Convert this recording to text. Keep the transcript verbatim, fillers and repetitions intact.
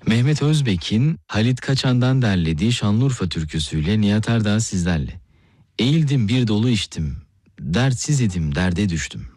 Mehmet Özbek'in Halit Kaçan'dan derlediği Şanlıurfa türküsüyle Nihat Erdağ sizlerle. Eğildim bir dolu içtim, dertsiz idim derde düştüm.